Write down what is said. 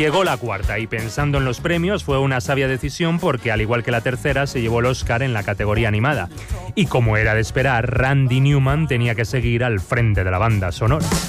Llegó la cuarta y pensando en los premios fue una sabia decisión porque, al igual que la tercera, se llevó el Oscar en la categoría animada. Y como era de esperar, Randy Newman tenía que seguir al frente de la banda sonora.